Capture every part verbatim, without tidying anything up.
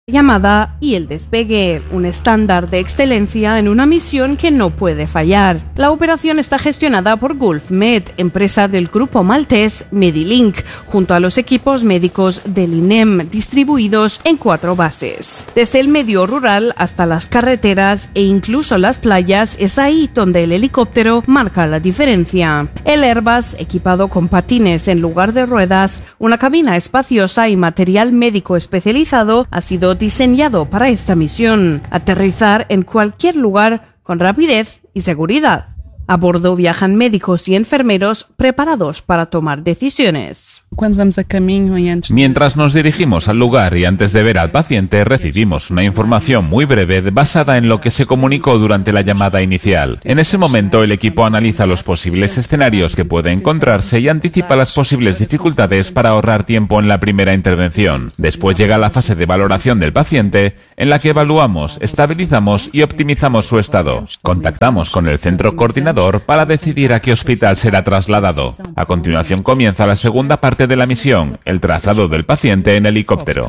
llamada y el despegue, un estándar de excelencia en una misión que no puede fallar. La operación está gestionada por Gulf Med, empresa del grupo maltés Medilink, junto a los equipos médicos del I N E M, distribuidos en cuatro bases. Desde el medio rural hasta las carreteras e incluso las playas, es ahí donde el helicóptero marca la diferencia. El Airbus, equipado con patines en lugar de ruedas, una cabina espaciosa y material médico especializado, ha sido diseñado para esta misión: aterrizar en cualquier lugar con rapidez y seguridad. A bordo viajan médicos y enfermeros preparados para tomar decisiones. Mientras nos dirigimos al lugar y antes de ver al paciente, recibimos una información muy breve basada en lo que se comunicó durante la llamada inicial. En ese momento, el equipo analiza los posibles escenarios que puede encontrarse y anticipa las posibles dificultades para ahorrar tiempo en la primera intervención. Después llega la fase de valoración del paciente, en la que evaluamos, estabilizamos y optimizamos su estado. Contactamos con el centro coordinador para decidir a qué hospital será trasladado. A continuación comienza la segunda parte de la misión, el traslado del paciente en helicóptero.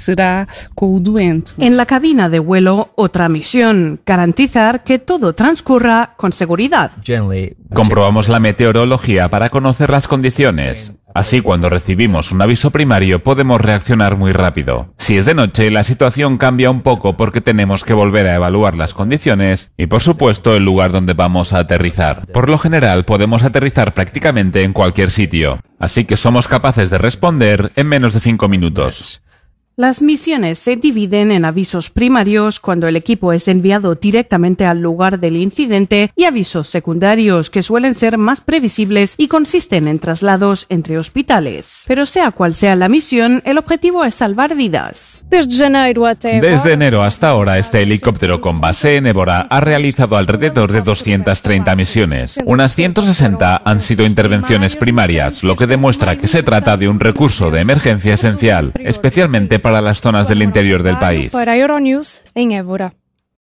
En la cabina de vuelo, otra misión: garantizar que todo transcurra con seguridad. Comprobamos la meteorología para conocer las condiciones. Así, cuando recibimos un aviso primario, podemos reaccionar muy rápido. Si es de noche, la situación cambia un poco porque tenemos que volver a evaluar las condiciones y, por supuesto, el lugar donde vamos a aterrizar. Por lo general, podemos aterrizar prácticamente en cualquier sitio, así que somos capaces de responder en menos de cinco minutos. Las misiones se dividen en avisos primarios, cuando el equipo es enviado directamente al lugar del incidente, y avisos secundarios, que suelen ser más previsibles y consisten en traslados entre hospitales. Pero sea cual sea la misión, el objetivo es salvar vidas. Desde enero hasta ahora, este helicóptero con base en Évora ha realizado alrededor de doscientas treinta misiones. Unas ciento sesenta han sido intervenciones primarias, lo que demuestra que se trata de un recurso de emergencia esencial, especialmente para las zonas del interior del país. Para Euronews en Évora.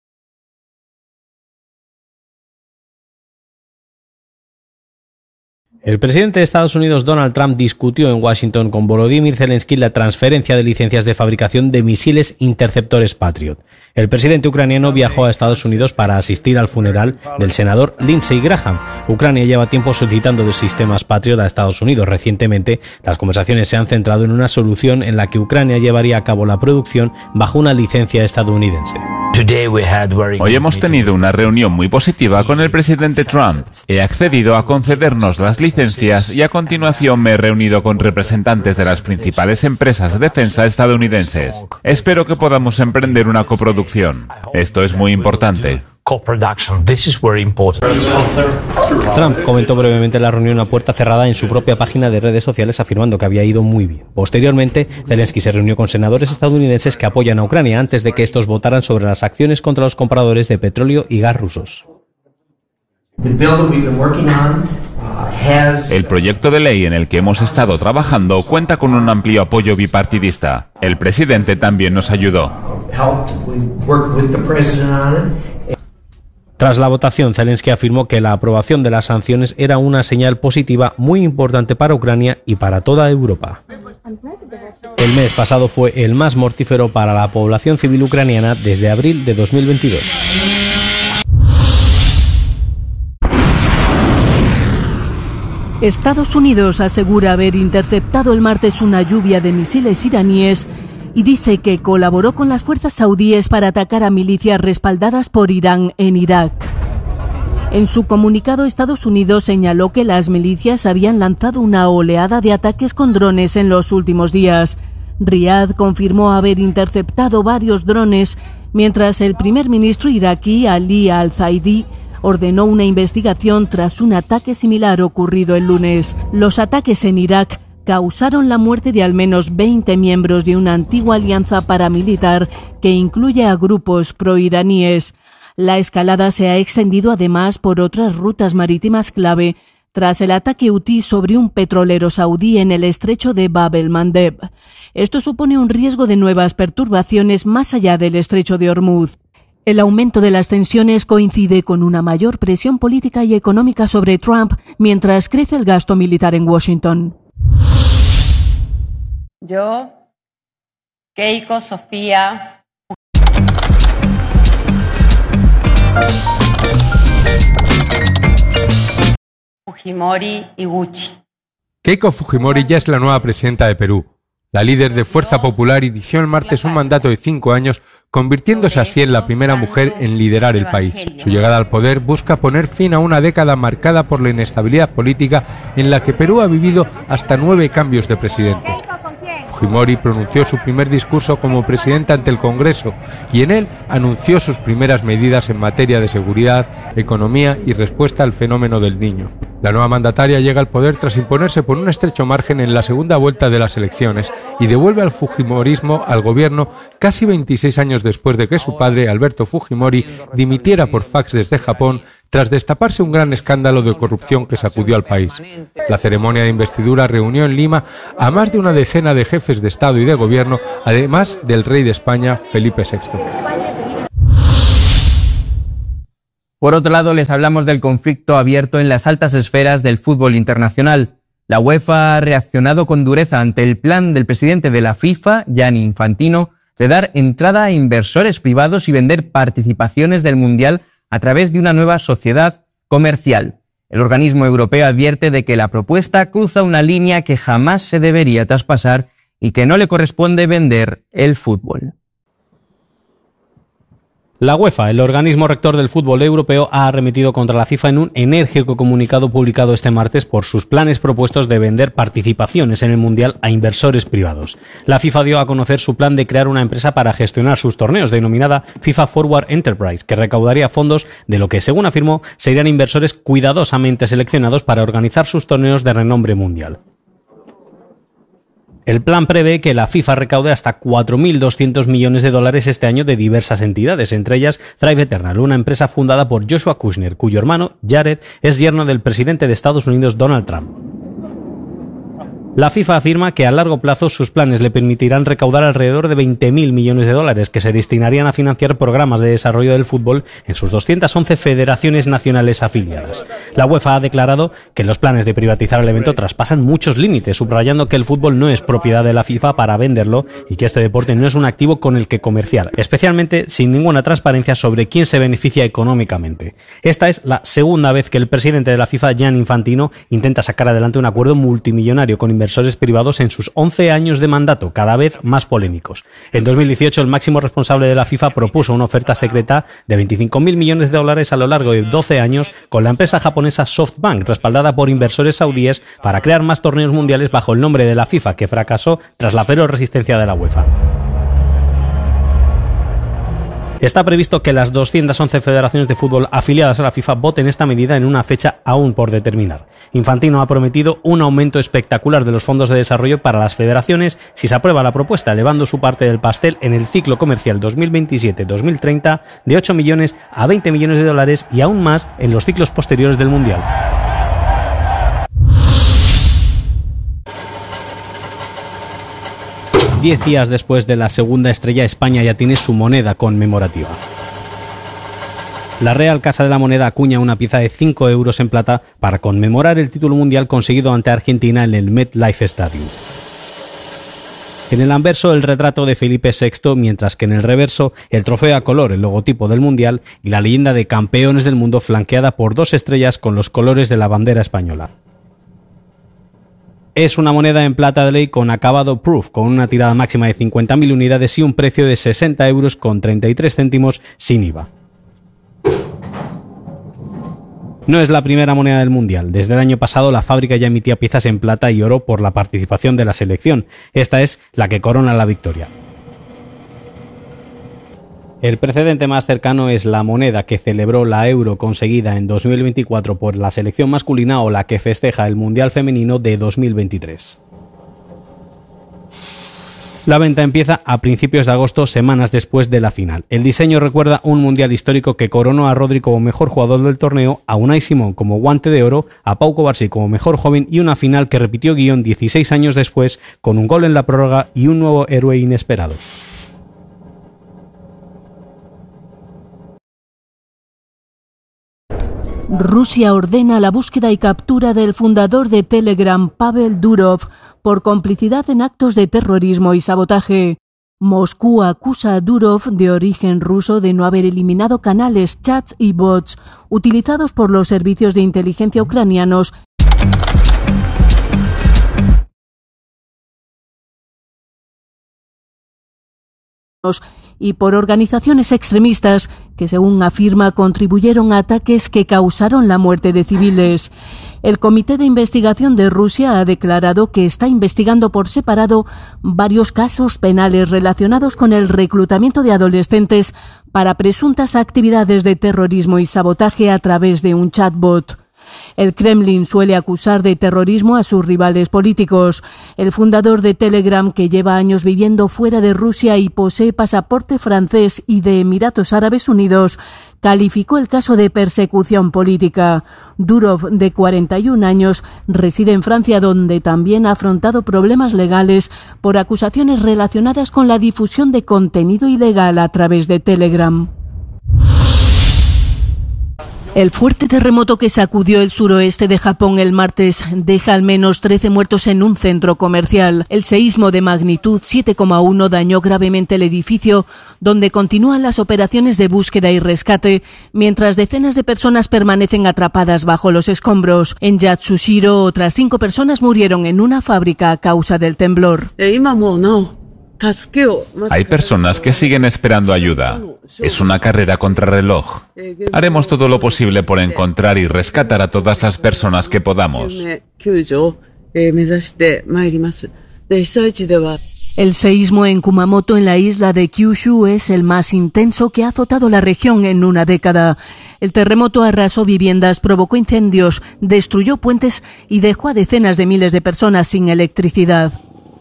El presidente de Estados Unidos, Donald Trump, discutió en Washington con Volodymyr Zelensky la transferencia de licencias de fabricación de misiles interceptores Patriot. El presidente ucraniano viajó a Estados Unidos para asistir al funeral del senador Lindsey Graham. Ucrania lleva tiempo solicitando de sistemas Patriot a Estados Unidos. Recientemente, las conversaciones se han centrado en una solución en la que Ucrania llevaría a cabo la producción bajo una licencia estadounidense. Hoy hemos tenido una reunión muy positiva con el presidente Trump. He accedido a concedernos las licencias y a continuación me he reunido con representantes de las principales empresas de defensa estadounidenses. Espero que podamos emprender una coproducción. Esto es muy importante. Trump comentó brevemente la reunión a puerta cerrada en su propia página de redes sociales, afirmando que había ido muy bien. Posteriormente, Zelensky se reunió con senadores estadounidenses que apoyan a Ucrania antes de que estos votaran sobre las acciones contra los compradores de petróleo y gas rusos. El proyecto de ley en el que hemos estado trabajando cuenta con un amplio apoyo bipartidista. El presidente también nos ayudó. Tras la votación, Zelensky afirmó que la aprobación de las sanciones era una señal positiva muy importante para Ucrania y para toda Europa. El mes pasado fue el más mortífero para la población civil ucraniana desde abril de dos mil veintidós. Estados Unidos asegura haber interceptado el martes una lluvia de misiles iraníes y dice que colaboró con las fuerzas saudíes para atacar a milicias respaldadas por Irán en Irak. En su comunicado, Estados Unidos señaló que las milicias habían lanzado una oleada de ataques con drones en los últimos días. Riad confirmó haber interceptado varios drones, mientras el primer ministro iraquí, Ali al-Zaidi, ordenó una investigación tras un ataque similar ocurrido el lunes. Los ataques en Irak causaron la muerte de al menos veinte miembros de una antigua alianza paramilitar que incluye a grupos proiraníes. La escalada se ha extendido además por otras rutas marítimas clave tras el ataque hutí sobre un petrolero saudí en el estrecho de Bab el-Mandeb. Esto supone un riesgo de nuevas perturbaciones más allá del estrecho de Hormuz. El aumento de las tensiones coincide con una mayor presión política y económica sobre Trump mientras crece el gasto militar en Washington. Yo, Keiko Sofía Fujimori y Gucci. Keiko Fujimori ya es la nueva presidenta de Perú. La líder de Fuerza Popular inició el martes un mandato de cinco años, convirtiéndose así en la primera mujer en liderar el país. Su llegada al poder busca poner fin a una década marcada por la inestabilidad política en la que Perú ha vivido hasta nueve cambios de presidente. Fujimori pronunció su primer discurso como presidenta ante el Congreso y en él anunció sus primeras medidas en materia de seguridad, economía y respuesta al fenómeno del Niño. La nueva mandataria llega al poder tras imponerse por un estrecho margen en la segunda vuelta de las elecciones y devuelve al fujimorismo al gobierno casi veintiséis años después de que su padre, Alberto Fujimori, dimitiera por fax desde Japón tras destaparse un gran escándalo de corrupción que sacudió al país. La ceremonia de investidura reunió en Lima a más de una decena de jefes de Estado y de Gobierno, además del rey de España, Felipe sexto. Por otro lado, les hablamos del conflicto abierto en las altas esferas del fútbol internacional. La UEFA ha reaccionado con dureza ante el plan del presidente de la FIFA, Gianni Infantino, de dar entrada a inversores privados y vender participaciones del Mundial a través de una nueva sociedad comercial. El organismo europeo advierte de que la propuesta cruza una línea que jamás se debería traspasar y que no le corresponde vender el fútbol. La UEFA, el organismo rector del fútbol europeo, ha arremetido contra la FIFA en un enérgico comunicado publicado este martes por sus planes propuestos de vender participaciones en el Mundial a inversores privados. La FIFA dio a conocer su plan de crear una empresa para gestionar sus torneos, denominada FIFA Forward Enterprise, que recaudaría fondos de lo que, según afirmó, serían inversores cuidadosamente seleccionados para organizar sus torneos de renombre mundial. El plan prevé que la FIFA recaude hasta cuatro mil doscientos millones de dólares este año de diversas entidades, entre ellas Thrive Eternal, una empresa fundada por Joshua Kushner, cuyo hermano, Jared, es yerno del presidente de Estados Unidos, Donald Trump. La FIFA afirma que a largo plazo sus planes le permitirán recaudar alrededor de veinte mil millones de dólares que se destinarían a financiar programas de desarrollo del fútbol en sus doscientas once federaciones nacionales afiliadas. La UEFA ha declarado que los planes de privatizar el evento traspasan muchos límites, subrayando que el fútbol no es propiedad de la FIFA para venderlo y que este deporte no es un activo con el que comerciar, especialmente sin ninguna transparencia sobre quién se beneficia económicamente. Esta es la segunda vez que el presidente de la FIFA, Gianni Infantino, intenta sacar adelante un acuerdo multimillonario con inversores privados en sus once años de mandato, cada vez más polémicos. En dos mil dieciocho, el máximo responsable de la FIFA propuso una oferta secreta de veinticinco mil millones de dólares a lo largo de doce años con la empresa japonesa SoftBank, respaldada por inversores saudíes, para crear más torneos mundiales bajo el nombre de la FIFA, que fracasó tras la feroz resistencia de la UEFA. Está previsto que las doscientas once federaciones de fútbol afiliadas a la FIFA voten esta medida en una fecha aún por determinar. Infantino ha prometido un aumento espectacular de los fondos de desarrollo para las federaciones si se aprueba la propuesta, elevando su parte del pastel en el ciclo comercial dos mil veintisiete dos mil treinta de ocho millones a veinte millones de dólares y aún más en los ciclos posteriores del Mundial. Diez días después de la segunda estrella, España ya tiene su moneda conmemorativa. La Real Casa de la Moneda acuña una pieza de cinco euros en plata para conmemorar el título mundial conseguido ante Argentina en el MetLife Stadium. En el anverso, el retrato de Felipe sexto, mientras que en el reverso, el trofeo a color, el logotipo del mundial y la leyenda de campeones del mundo flanqueada por dos estrellas con los colores de la bandera española. Es una moneda en plata de ley con acabado proof, con una tirada máxima de cincuenta mil unidades y un precio de sesenta euros con treinta y tres céntimos sin I V A. No es la primera moneda del Mundial. Desde el año pasado la fábrica ya emitía piezas en plata y oro por la participación de la selección. Esta es la que corona la victoria. El precedente más cercano es la moneda que celebró la Euro conseguida en dos mil veinticuatro por la selección masculina o la que festeja el Mundial femenino de dos mil veintitrés. La venta empieza a principios de agosto, semanas después de la final. El diseño recuerda un mundial histórico que coronó a Rodri como mejor jugador del torneo, a Unai Simón como guante de oro, a Pau Cubarsí como mejor joven y una final que repitió guión dieciséis años después con un gol en la prórroga y un nuevo héroe inesperado. Rusia ordena la búsqueda y captura del fundador de Telegram, Pavel Durov, por complicidad en actos de terrorismo y sabotaje. Moscú acusa a Durov, de origen ruso, de no haber eliminado canales, chats y bots utilizados por los servicios de inteligencia ucranianos y por organizaciones extremistas que, según afirma, contribuyeron a ataques que causaron la muerte de civiles. El Comité de Investigación de Rusia ha declarado que está investigando por separado varios casos penales relacionados con el reclutamiento de adolescentes para presuntas actividades de terrorismo y sabotaje a través de un chatbot. El Kremlin suele acusar de terrorismo a sus rivales políticos. El fundador de Telegram, que lleva años viviendo fuera de Rusia y posee pasaporte francés y de Emiratos Árabes Unidos, calificó el caso de persecución política. Durov, de cuarenta y un años, reside en Francia, donde también ha afrontado problemas legales por acusaciones relacionadas con la difusión de contenido ilegal a través de Telegram. El fuerte terremoto que sacudió el suroeste de Japón el martes deja al menos trece muertos en un centro comercial. El seísmo de magnitud siete coma uno dañó gravemente el edificio, donde continúan las operaciones de búsqueda y rescate, mientras decenas de personas permanecen atrapadas bajo los escombros. En Yatsushiro, otras cinco personas murieron en una fábrica a causa del temblor. Hay personas que siguen esperando ayuda. Es una carrera contrarreloj. Haremos todo lo posible por encontrar y rescatar a todas las personas que podamos. El seísmo en Kumamoto, en la isla de Kyushu, es el más intenso que ha azotado la región en una década. El terremoto arrasó viviendas, provocó incendios, destruyó puentes y dejó a decenas de miles de personas sin electricidad.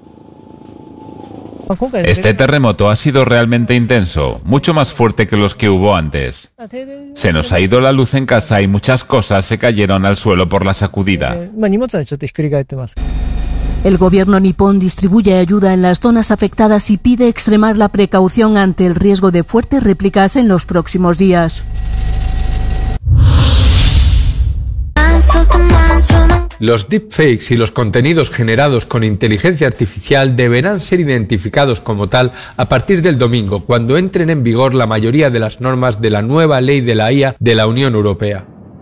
Este terremoto ha sido realmente intenso, mucho más fuerte que los que hubo antes. Se nos ha ido la luz en casa y muchas cosas se cayeron al suelo por la sacudida. El gobierno nipón distribuye ayuda en las zonas afectadas y pide extremar la precaución ante el riesgo de fuertes réplicas en los próximos días. Los deepfakes y los contenidos generados con inteligencia artificial deberán ser identificados como tal a partir del domingo, cuando entren en vigor la mayoría de las normas de la nueva ley de la I A de la Unión Europea.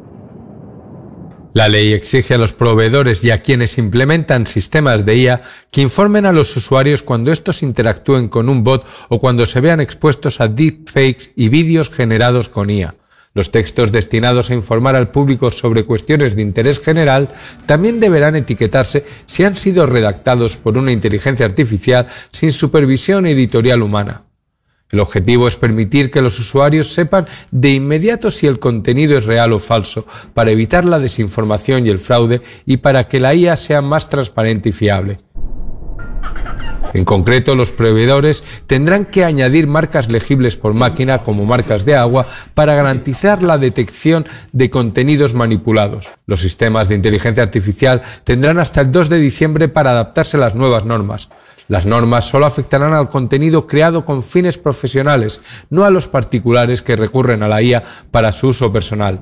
La ley exige a los proveedores y a quienes implementan sistemas de I A que informen a los usuarios cuando estos interactúen con un bot o cuando se vean expuestos a deepfakes y vídeos generados con I A. Los textos destinados a informar al público sobre cuestiones de interés general también deberán etiquetarse si han sido redactados por una inteligencia artificial sin supervisión editorial humana. El objetivo es permitir que los usuarios sepan de inmediato si el contenido es real o falso, para evitar la desinformación y el fraude y para que la I A sea más transparente y fiable. En concreto, los proveedores tendrán que añadir marcas legibles por máquina, como marcas de agua, para garantizar la detección de contenidos manipulados. Los sistemas de inteligencia artificial tendrán hasta el dos de diciembre para adaptarse a las nuevas normas. Las normas solo afectarán al contenido creado con fines profesionales, no a los particulares que recurren a la I A para su uso personal.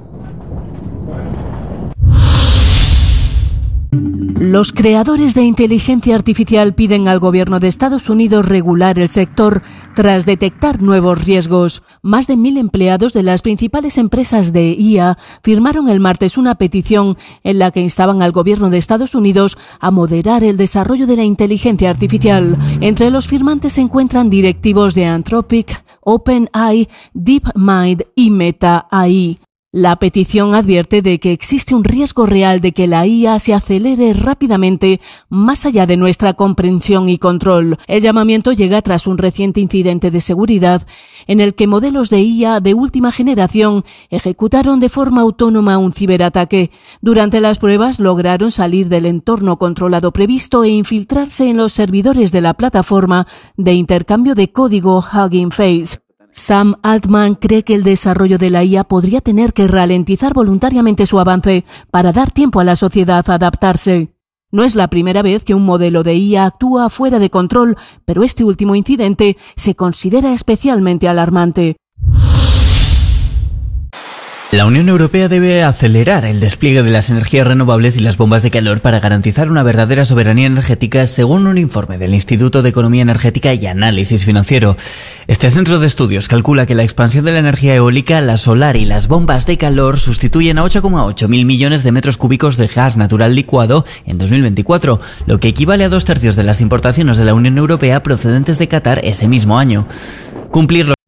Los creadores de inteligencia artificial piden al gobierno de Estados Unidos regular el sector tras detectar nuevos riesgos. Más de mil empleados de las principales empresas de I A firmaron el martes una petición en la que instaban al gobierno de Estados Unidos a moderar el desarrollo de la inteligencia artificial. Entre los firmantes se encuentran directivos de Anthropic, OpenAI, DeepMind y Meta A I. La petición advierte de que existe un riesgo real de que la I A se acelere rápidamente más allá de nuestra comprensión y control. El llamamiento llega tras un reciente incidente de seguridad en el que modelos de I A de última generación ejecutaron de forma autónoma un ciberataque. Durante las pruebas lograron salir del entorno controlado previsto e infiltrarse en los servidores de la plataforma de intercambio de código Hugging Face. Sam Altman cree que el desarrollo de la I A podría tener que ralentizar voluntariamente su avance para dar tiempo a la sociedad a adaptarse. No es la primera vez que un modelo de I A actúa fuera de control, pero este último incidente se considera especialmente alarmante. La Unión Europea debe acelerar el despliegue de las energías renovables y las bombas de calor para garantizar una verdadera soberanía energética, según un informe del Instituto de Economía Energética y Análisis Financiero. Este centro de estudios calcula que la expansión de la energía eólica, la solar y las bombas de calor sustituyen a ocho coma ocho mil millones de metros cúbicos de gas natural licuado en dos mil veinticuatro, lo que equivale a dos tercios de las importaciones de la Unión Europea procedentes de Qatar ese mismo año. Cumplir los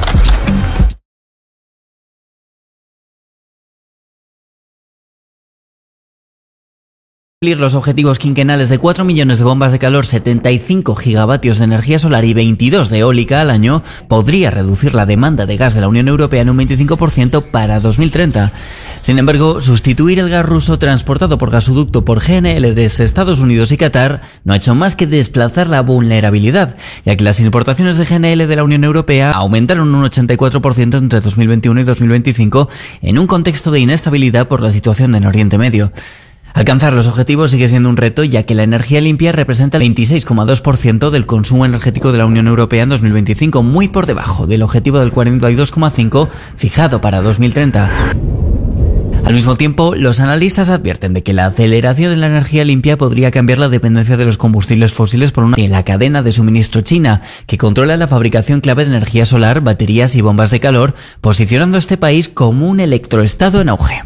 los objetivos quinquenales de cuatro millones de bombas de calor, setenta y cinco gigavatios de energía solar y veintidós de eólica al año podría reducir la demanda de gas de la Unión Europea en un veinticinco por ciento para dos mil treinta. Sin embargo, sustituir el gas ruso transportado por gasoducto por G N L desde Estados Unidos y Qatar no ha hecho más que desplazar la vulnerabilidad, ya que las importaciones de G N L de la Unión Europea aumentaron un ochenta y cuatro por ciento entre dos mil veintiuno y dos mil veinticinco en un contexto de inestabilidad por la situación en Oriente Medio. Alcanzar los objetivos sigue siendo un reto, ya que la energía limpia representa el veintiséis coma dos por ciento del consumo energético de la Unión Europea en dos mil veinticinco, muy por debajo del objetivo del cuarenta y dos coma cinco por ciento fijado para dos mil treinta. Al mismo tiempo, los analistas advierten de que la aceleración de la energía limpia podría cambiar la dependencia de los combustibles fósiles por una en la cadena de suministro china, que controla la fabricación clave de energía solar, baterías y bombas de calor, posicionando a este país como un electroestado en auge.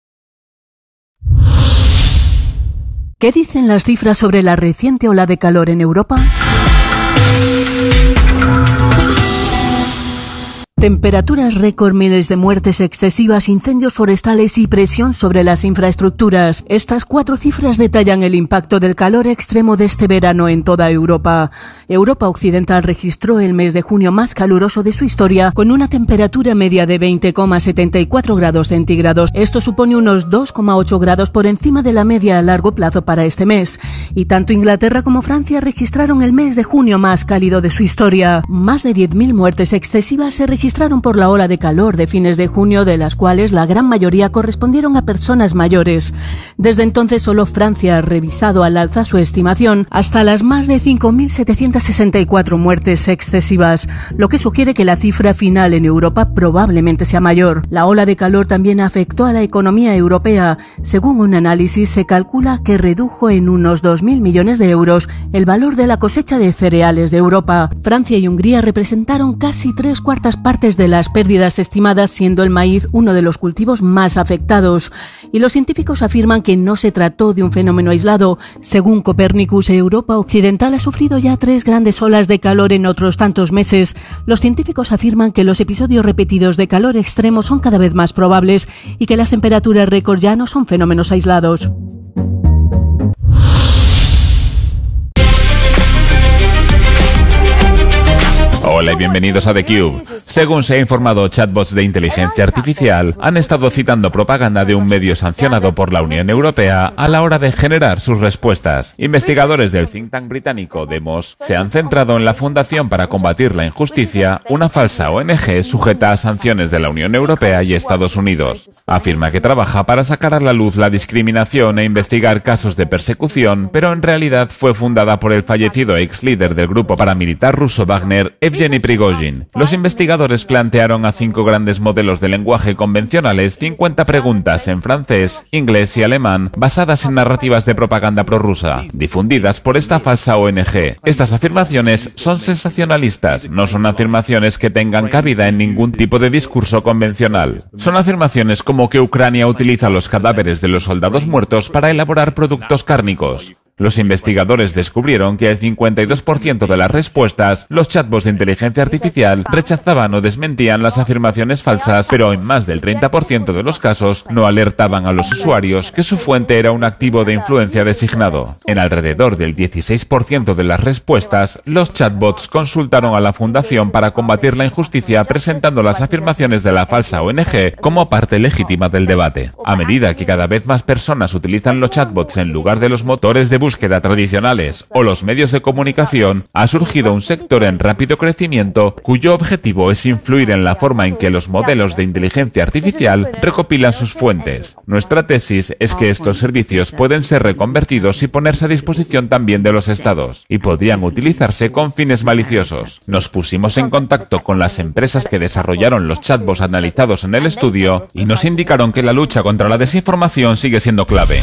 ¿Qué dicen las cifras sobre la reciente ola de calor en Europa? Temperaturas récord, miles de muertes excesivas, incendios forestales y presión sobre las infraestructuras. Estas cuatro cifras detallan el impacto del calor extremo de este verano en toda Europa. Europa Occidental registró el mes de junio más caluroso de su historia, con una temperatura media de veinte coma setenta y cuatro grados centígrados. Esto supone unos dos coma ocho grados por encima de la media a largo plazo para este mes. Y tanto Inglaterra como Francia registraron el mes de junio más cálido de su historia. Más de diez mil muertes excesivas se registraron registraron por la ola de calor de fines de junio, de las cuales la gran mayoría correspondieron a personas mayores. Desde entonces solo Francia ha revisado al alza su estimación hasta las más de cinco mil setecientas sesenta y cuatro muertes excesivas, lo que sugiere que la cifra final en Europa probablemente sea mayor. La ola de calor también afectó a la economía europea. Según un análisis, se calcula que redujo en unos dos mil millones de euros el valor de la cosecha de cereales de Europa. Francia y Hungría representaron casi tres cuartas partes de las pérdidas estimadas, siendo el maíz uno de los cultivos más afectados. Y los científicos afirman que no se trató de un fenómeno aislado. Según Copernicus, Europa Occidental ha sufrido ya tres grandes olas de calor en otros tantos meses. Los científicos afirman que los episodios repetidos de calor extremo son cada vez más probables y que las temperaturas récord ya no son fenómenos aislados. Hola y bienvenidos a TheCube. Según se ha informado, chatbots de inteligencia artificial han estado citando propaganda de un medio sancionado por la Unión Europea a la hora de generar sus respuestas. Investigadores del think tank británico Demos se han centrado en la Fundación para Combatir la Injusticia, una falsa O N G sujeta a sanciones de la Unión Europea y Estados Unidos. Afirma que trabaja para sacar a la luz la discriminación e investigar casos de persecución, pero en realidad fue fundada por el fallecido ex líder del grupo paramilitar ruso Wagner, Evgeny Prigozhin. Los investigadores plantearon a cinco grandes modelos de lenguaje convencionales cincuenta preguntas en francés, inglés y alemán basadas en narrativas de propaganda prorrusa, difundidas por esta falsa O N G. Estas afirmaciones son sensacionalistas, no son afirmaciones que tengan cabida en ningún tipo de discurso convencional. Son afirmaciones como que Ucrania utiliza los cadáveres de los soldados muertos para elaborar productos cárnicos. Los investigadores descubrieron que el cincuenta y dos por ciento de las respuestas, los chatbots de inteligencia artificial rechazaban o desmentían las afirmaciones falsas, pero en más del treinta por ciento de los casos no alertaban a los usuarios que su fuente era un activo de influencia designado. En alrededor del dieciséis por ciento de las respuestas, los chatbots consultaron a la Fundación para Combatir la Injusticia presentando las afirmaciones de la falsa O N G como parte legítima del debate. A medida que cada vez más personas utilizan los chatbots en lugar de los motores de búsqueda búsqueda tradicionales o los medios de comunicación, ha surgido un sector en rápido crecimiento cuyo objetivo es influir en la forma en que los modelos de inteligencia artificial recopilan sus fuentes. Nuestra tesis es que estos servicios pueden ser reconvertidos y ponerse a disposición también de los estados, y podrían utilizarse con fines maliciosos. Nos pusimos en contacto con las empresas que desarrollaron los chatbots analizados en el estudio y nos indicaron que la lucha contra la desinformación sigue siendo clave.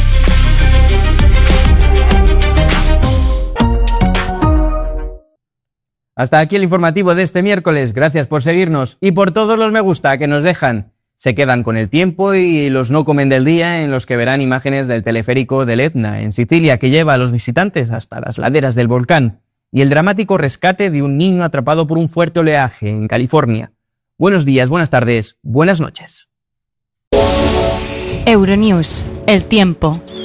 Hasta aquí el informativo de este miércoles. Gracias por seguirnos y por todos los me gusta que nos dejan. Se quedan con el tiempo y los no comen del día, en los que verán imágenes del teleférico del Etna en Sicilia, que lleva a los visitantes hasta las laderas del volcán, y el dramático rescate de un niño atrapado por un fuerte oleaje en California. Buenos días, buenas tardes, buenas noches. Euronews, el tiempo.